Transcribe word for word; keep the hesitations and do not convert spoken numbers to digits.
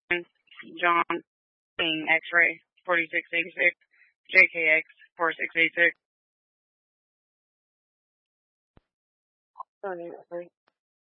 John King X-ray forty-six eighty-six, J K X forty-six eighty-six.